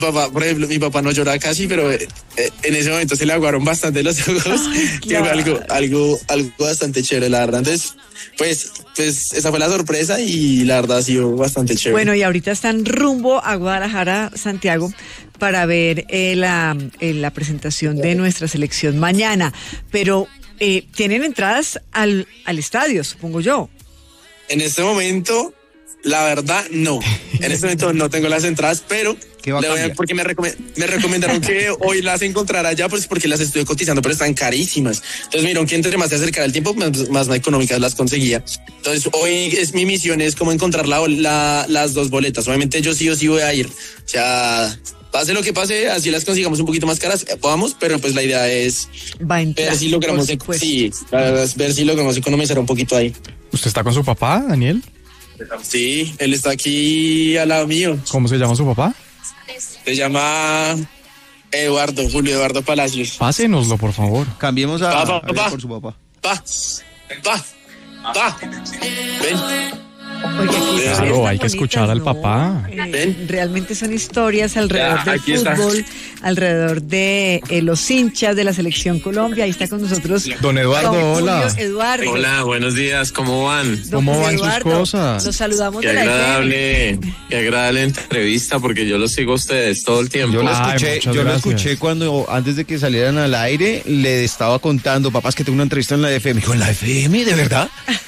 papá, por ejemplo, mi papá no lloraba casi, pero en ese momento se le aguaron bastante los ojos, que fue algo bastante chévere, la verdad. Entonces, pues esa fue la sorpresa y la verdad ha sido bastante chévere. Bueno, y ahorita están rumbo a Guadalajara, Santiago, para ver la presentación de nuestra selección mañana. Pero tienen entradas al estadio, supongo yo. En este momento, la verdad, no. En este momento no tengo las entradas, pero porque me recomendaron que hoy las encontrara allá, pues porque las estoy cotizando, pero están carísimas. Entonces, miren, que entre más se acercara el tiempo, más económicas las conseguía. Entonces, hoy mi misión es como encontrar las dos boletas. Obviamente yo sí o sí voy a ir. O sea, pase lo que pase, así las consigamos un poquito más caras, vamos, pero pues la idea es ver si logramos economizar un poquito ahí. ¿Usted está con su papá, Daniel? Sí, él está aquí al lado mío. ¿Cómo se llama su papá? Se llama Julio Eduardo Palacios. Pásenoslo, por favor. Cambiemos a por su papá. Ven. Oye, claro, hay que escuchar al papá. Realmente son historias alrededor del fútbol, alrededor de los hinchas de la Selección Colombia. Ahí está con nosotros don Eduardo. Hola. Eduardo. Hola, buenos días, ¿cómo van? ¿Cómo van sus cosas? Los saludamos Qué de la agradable entrevista, porque yo los sigo a ustedes todo el tiempo. Yo lo escuché cuando, antes de que salieran al aire, le estaba contando, papás, que tengo una entrevista en la FM. Dijo, ¿en la FM? ¿De verdad?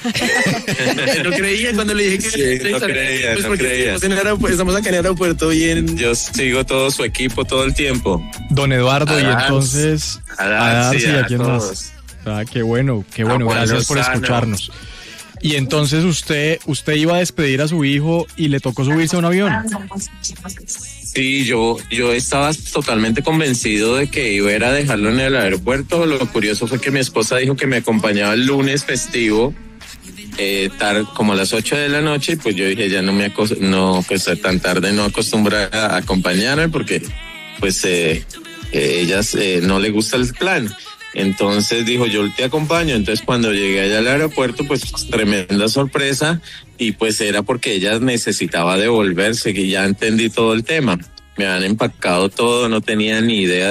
No creía cuando le dije que no creía. Estamos acá en el aeropuerto bien. Yo sigo todo su equipo todo el tiempo. Don Eduardo, y entonces a Darcy, ¿a quién más? Qué bueno, gracias por escucharnos. Y entonces usted iba a despedir a su hijo y le tocó subirse a un avión. Sí, yo estaba totalmente convencido de que iba a ir a dejarlo en el aeropuerto. Lo curioso fue que mi esposa dijo que me acompañaba el lunes festivo, como a las 8 de la noche, y pues yo dije, ya pues tan tarde no acostumbra a acompañarme, porque pues ellas no le gusta el plan. Entonces dijo, yo te acompaño. Entonces cuando llegué allá al aeropuerto, pues tremenda sorpresa, y pues era porque ella necesitaba devolverse, que ya entendí todo el tema. Me han empacado todo, no tenía ni idea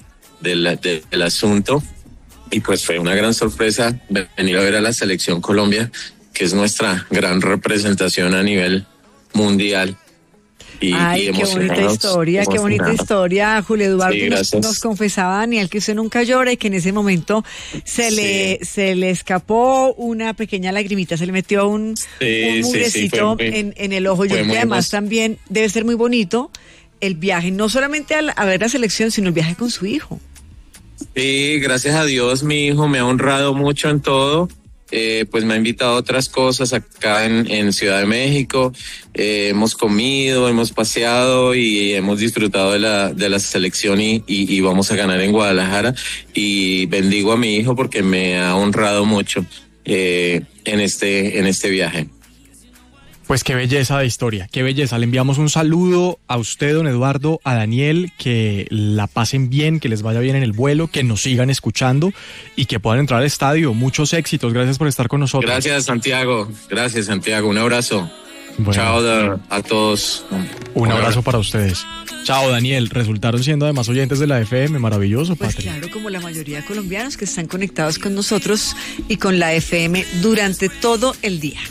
del asunto, y pues fue una gran sorpresa venir a ver a la Selección Colombia, que es nuestra gran representación a nivel mundial. Ay, qué bonita historia, Julio Eduardo. Sí, nos confesaba Daniel que usted nunca llora y que en ese momento se le escapó una pequeña lagrimita, se le metió un mugrecito en el ojo. Yo creo que además también debe ser muy bonito el viaje, no solamente a ver la selección, sino el viaje con su hijo. Sí, gracias a Dios mi hijo me ha honrado mucho en todo. Pues me ha invitado a otras cosas acá en Ciudad de México. Hemos comido, hemos paseado y hemos disfrutado de la selección, y vamos a ganar en Guadalajara, y bendigo a mi hijo porque me ha honrado mucho en este viaje. Pues qué belleza de historia, qué belleza. Le enviamos un saludo a usted, don Eduardo, a Daniel, que la pasen bien, que les vaya bien en el vuelo, que nos sigan escuchando y que puedan entrar al estadio. Muchos éxitos, gracias por estar con nosotros. Gracias, Santiago, un abrazo. Bueno. Chao a todos. Un abrazo para ustedes. Chao, Daniel. Resultaron siendo además oyentes de la FM, maravilloso, pues Patri. Claro, como la mayoría de colombianos que están conectados con nosotros y con la FM durante todo el día.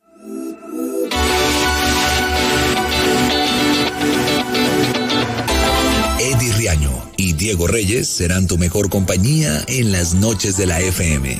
Eddie Riaño y Diego Reyes serán tu mejor compañía en las noches de la FM.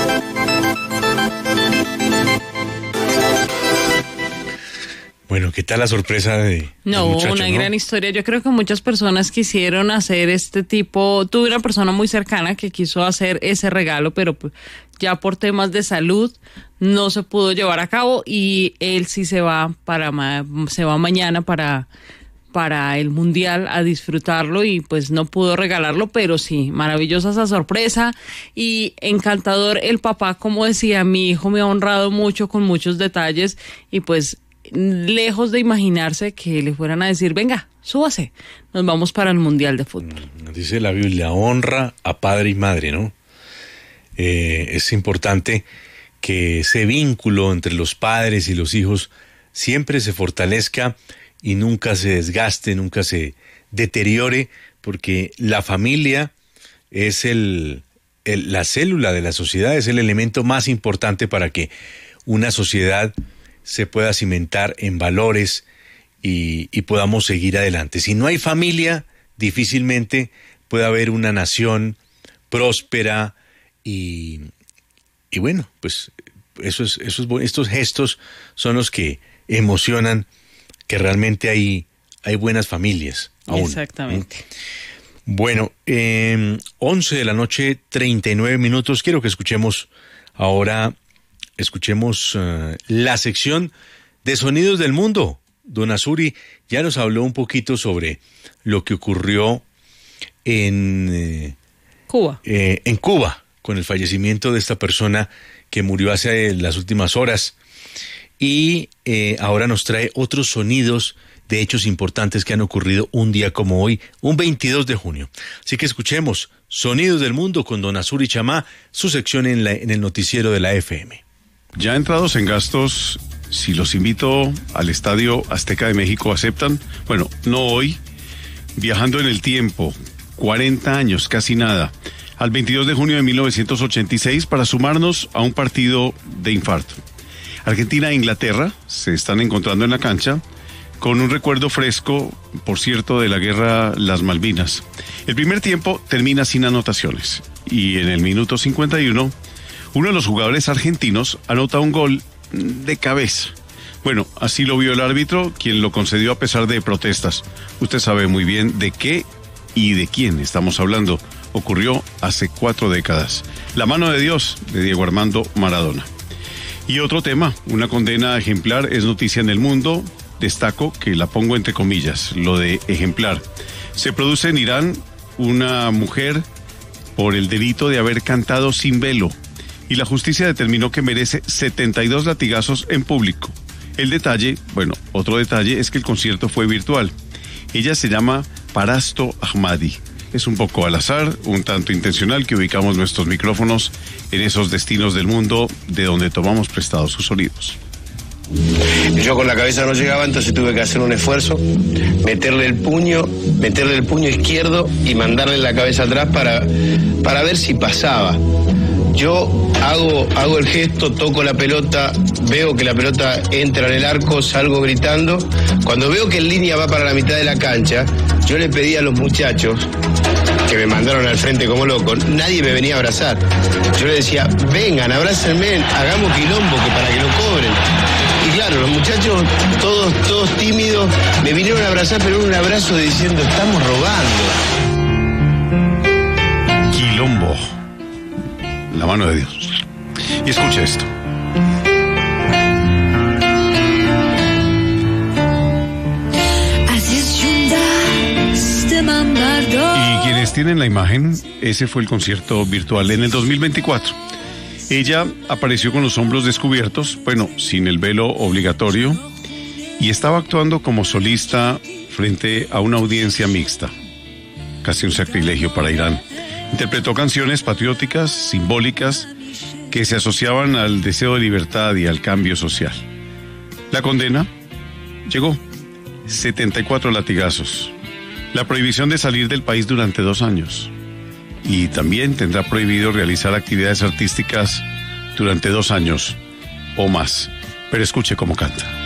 Bueno, ¿qué tal la sorpresa de muchacho, una gran historia. Yo creo que muchas personas quisieron hacer tuve una persona muy cercana que quiso hacer ese regalo, pero ya por temas de salud no se pudo llevar a cabo, y él sí se va mañana para el Mundial a disfrutarlo, y pues no pudo regalarlo, pero sí, maravillosa esa sorpresa y encantador el papá. Como decía, mi hijo me ha honrado mucho con muchos detalles, y pues lejos de imaginarse que le fueran a decir, venga, súbase, nos vamos para el Mundial de Fútbol. Dice la Biblia, honra a padre y madre, ¿no? Es importante que ese vínculo entre los padres y los hijos siempre se fortalezca y nunca se desgaste, nunca se deteriore, porque la familia es la célula de la sociedad, es el elemento más importante para que una sociedad se pueda cimentar en valores y podamos seguir adelante. Si no hay familia, difícilmente puede haber una nación próspera y bueno, pues estos gestos son los que emocionan que realmente hay buenas familias aún. Exactamente. Bueno, 11 de la noche, 39 minutos. Quiero que escuchemos ahora, la sección de Sonidos del Mundo. Don Azuri ya nos habló un poquito sobre lo que ocurrió en Cuba, con el fallecimiento de esta persona que murió hace las últimas horas. Y ahora nos trae otros sonidos de hechos importantes que han ocurrido un día como hoy, un 22 de junio. Así que escuchemos Sonidos del Mundo con Don Azuri Chamá, su sección en el noticiero de la FM. Ya entrados en gastos, si los invito al Estadio Azteca de México, ¿aceptan? Bueno, no hoy, viajando en el tiempo, 40 años, casi nada, al 22 de junio de 1986 para sumarnos a un partido de infarto. Argentina e Inglaterra se están encontrando en la cancha con un recuerdo fresco, por cierto, de la guerra Las Malvinas. El primer tiempo termina sin anotaciones y en el minuto 51, uno de los jugadores argentinos anota un gol de cabeza. Bueno, así lo vio el árbitro, quien lo concedió a pesar de protestas. Usted sabe muy bien de qué y de quién estamos hablando. Ocurrió hace 4 décadas. La mano de Dios, de Diego Armando Maradona. Y otro tema, una condena ejemplar es noticia en el mundo. Destaco que la pongo entre comillas, lo de ejemplar. Se produce en Irán una mujer por el delito de haber cantado sin velo y la justicia determinó que merece 72 latigazos en público. El detalle, otro detalle es que el concierto fue virtual. Ella se llama Parasto Ahmadi. Es un poco al azar, un tanto intencional que ubicamos nuestros micrófonos en esos destinos del mundo de donde tomamos prestados sus sonidos. Yo con la cabeza no llegaba, entonces tuve que hacer un esfuerzo, meterle el puño izquierdo y mandarle la cabeza atrás para ver si pasaba. Yo hago el gesto, toco la pelota, veo que la pelota entra en el arco, salgo gritando. Cuando veo que en línea va para la mitad de la cancha, yo le pedí a los muchachos que me mandaron al frente como loco, nadie me venía a abrazar. Yo le decía, vengan, abrácenme, hagamos quilombo que para que lo cobren. Y claro, los muchachos, todos tímidos, me vinieron a abrazar, pero en un abrazo diciendo, estamos robando. Quilombo. La mano de Dios. Y escucha esto. Y quienes tienen la imagen, ese fue el concierto virtual en el 2024. Ella apareció con los hombros descubiertos, sin el velo obligatorio, y estaba actuando como solista frente a una audiencia mixta. Casi un sacrilegio para Irán. Interpretó canciones patrióticas, simbólicas, que se asociaban al deseo de libertad y al cambio social. La condena llegó, 74 latigazos. La prohibición de salir del país durante 2 años. Y también tendrá prohibido realizar actividades artísticas durante 2 años o más. Pero escuche cómo canta.